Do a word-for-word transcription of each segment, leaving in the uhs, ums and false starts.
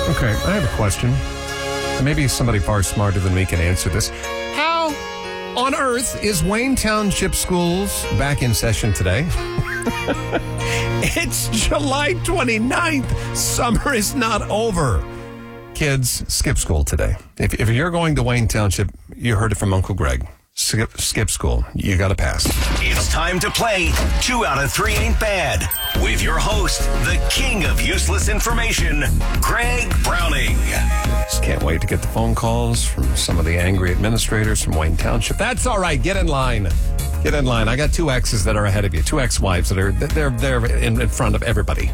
Okay, I have a question. Maybe somebody far smarter than me can answer this. How on earth is Wayne Township Schools back in session today? It's July twenty-ninth. Summer is not over. Kids, skip school today. If, if you're going to Wayne Township, you heard it from Uncle Greg. Skip, skip school. You got to pass. It's time to play Two Out of Three Ain't Bad with your host, the king of useless information, Greg Browning. Just can't wait to get the phone calls from some of the angry administrators from Wayne Township. That's all right. Get in line. Get in line. I got two exes that are ahead of you. Two ex-wives that are they're they're in, in front of everybody.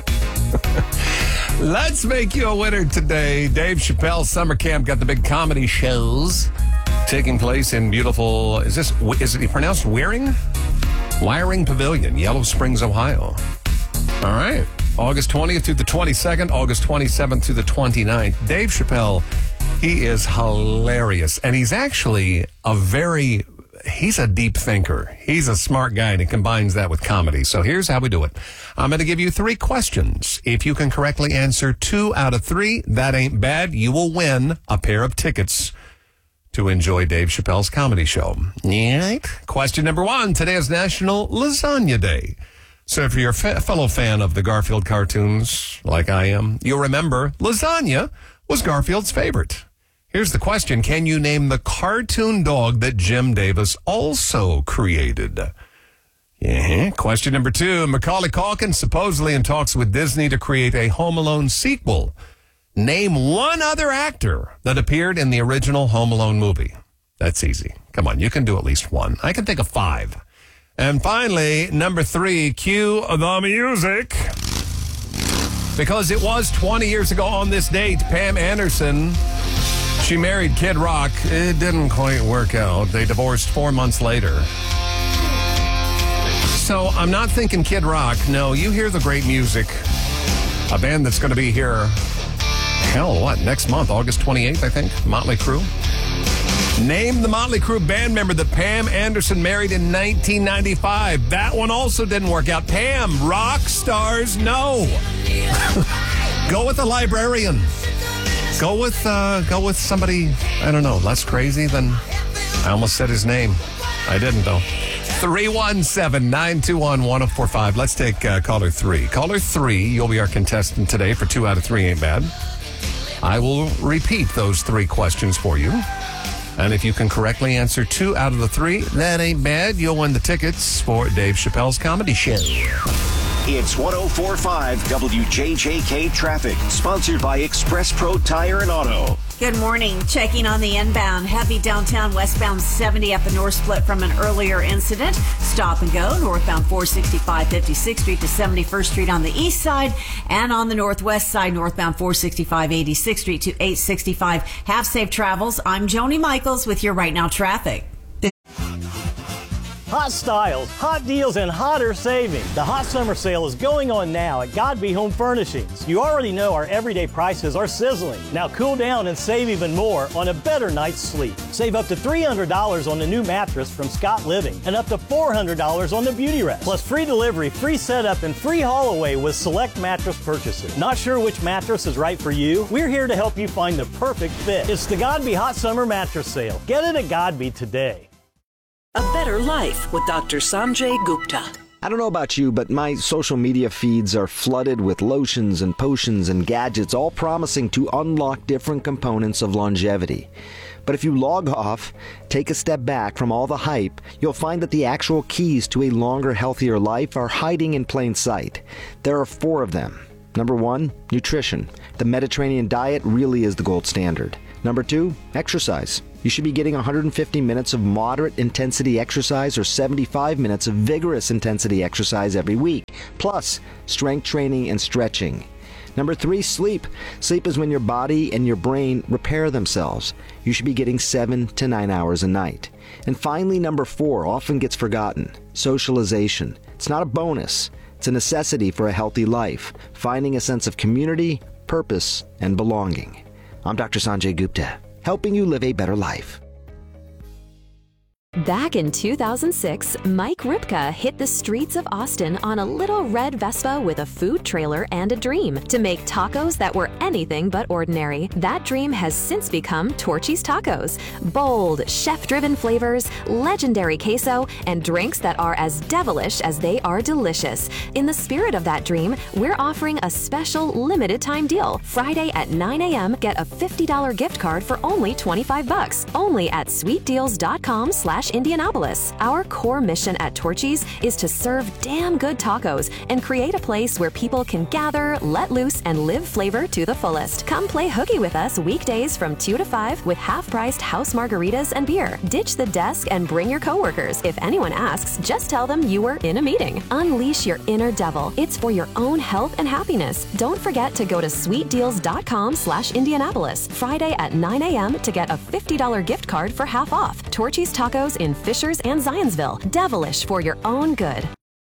Let's make you a winner today. Dave Chappelle Summer Camp got the big comedy shows taking place in beautiful, is this, is it pronounced Wearing? Wiring Pavilion, Yellow Springs, Ohio. All right. August twentieth through the twenty-second, August twenty-seventh through the twenty-ninth. Dave Chappelle, he is hilarious. And he's actually a very, he's a deep thinker. He's a smart guy, and he combines that with comedy. So here's how we do it. I'm going to give you three questions. If you can correctly answer two out of three, that ain't bad. You will win a pair of tickets to enjoy Dave Chappelle's comedy show. Right? Question number one. Today is National Lasagna Day. So if you're a fa- fellow fan of the Garfield cartoons, like I am, you'll remember lasagna was Garfield's favorite. Here's the question. Can you name the cartoon dog that Jim Davis also created? Yeah. Question number two. Macaulay Culkin supposedly in talks with Disney to create a Home Alone sequel. Name one other actor that appeared in the original Home Alone movie. That's easy. Come on, you can do at least one. I can think of five. And finally, number three, cue the music. Because it was twenty years ago on this date, Pam Anderson, she married Kid Rock. It didn't quite work out. They divorced four months later. So I'm not thinking Kid Rock. No, you hear the great music. A band that's going to be here, hell, what, next month, August twenty-eighth, I think, Motley Crue. Name the Motley Crue band member that Pam Anderson married in nineteen ninety-five. That one also didn't work out. Pam, rock stars, no. Go with the Librarian. Go with uh, go with somebody, I don't know, less crazy than, I almost said his name. I didn't, though. three one seven, nine two one, one oh four five. Let's take uh, caller three. Caller three, you'll be our contestant today for two out of three ain't bad. I will repeat those three questions for you. And if you can correctly answer two out of the three, that ain't bad. You'll win the tickets for Dave Chappelle's comedy show. It's one oh four point five W J J K Traffic, sponsored by Express Pro Tire and Auto. Good morning. Checking on the inbound. Heavy downtown westbound seventy at the north split from an earlier incident. Stop and go. Northbound four sixty-five fifty-sixth Street to seventy-first Street on the east side. And on the northwest side, northbound four sixty-five eighty-sixth Street to eight sixty-five. Have safe travels. I'm Joni Michaels with your Right Now Traffic. Hot styles, hot deals, and hotter savings. The hot summer sale is going on now at Godby Home Furnishings. You already know our everyday prices are sizzling. Now cool down and save even more on a better night's sleep. Save up to three hundred dollars on the new mattress from Scott Living and up to four hundred dollars on the Beauty Rest. Plus free delivery, free setup, and free haul away with select mattress purchases. Not sure which mattress is right for you? We're here to help you find the perfect fit. It's the Godby Hot Summer Mattress Sale. Get it at Godby today. A Better Life with Doctor Sanjay Gupta. I don't know about you, but my social media feeds are flooded with lotions and potions and gadgets, all promising to unlock different components of longevity. But if you log off, take a step back from all the hype, you'll find that the actual keys to a longer, healthier life are hiding in plain sight. There are four of them. Number one, nutrition. The Mediterranean diet really is the gold standard. Number two, exercise. You should be getting one hundred fifty minutes of moderate intensity exercise or seventy-five minutes of vigorous intensity exercise every week, plus strength training and stretching. Number three, sleep. Sleep is when your body and your brain repair themselves. You should be getting seven to nine hours a night. And finally, number four, often gets forgotten, socialization. It's not a bonus. It's a necessity for a healthy life, finding a sense of community, purpose, and belonging. I'm Doctor Sanjay Gupta, helping you live a better life. Back in two thousand six, Mike Ripka hit the streets of Austin on a little red Vespa with a food trailer and a dream to make tacos that were anything but ordinary. That dream has since become Torchy's Tacos. Bold, chef-driven flavors, legendary queso, and drinks that are as devilish as they are delicious. In the spirit of that dream, we're offering a special limited-time deal. Friday at nine a.m., get a fifty dollars gift card for only twenty-five bucks. Only at sweetdeals.com slash Indianapolis. Our core mission at Torchy's is to serve damn good tacos and create a place where people can gather, let loose, and live flavor to the fullest. Come play hooky with us weekdays from two to five with half-priced house margaritas and beer. Ditch the desk and bring your coworkers. If anyone asks, just tell them you were in a meeting. Unleash your inner devil. It's for your own health and happiness. Don't forget to go to sweetdeals.com slash Indianapolis Friday at nine a.m. to get a fifty dollars gift card for half off. Torchy's Tacos in Fishers and Zionsville. Devilish for your own good.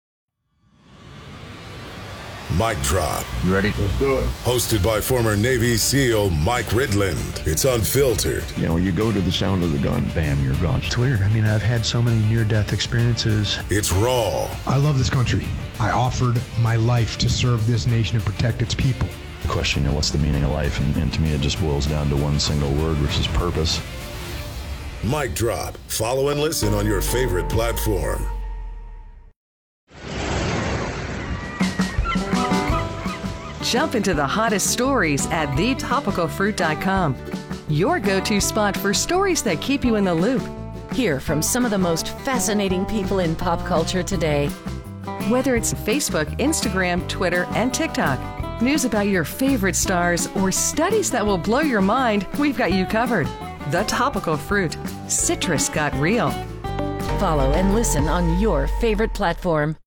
Mic Drop. You ready? Let's do it. Hosted by former Navy SEAL Mike Ridland. It's unfiltered. You know, you go to the sound of the gun, bam, you're gone. It's weird. I mean, I've had so many near-death experiences. It's raw. I love this country. I offered my life to serve this nation and protect its people. The question, you know, what's the meaning of life? And, and to me, it just boils down to one single word, which is purpose. Mic Drop. Follow and listen on your favorite platform. Jump into the hottest stories at the topical fruit dot com. Your go-to spot for stories that keep you in the loop. Hear from some of the most fascinating people in pop culture today. Whether it's Facebook, Instagram, Twitter, and TikTok, news about your favorite stars, or studies that will blow your mind, we've got you covered. The Topical Fruit. Citrus got real. Follow and listen on your favorite platform.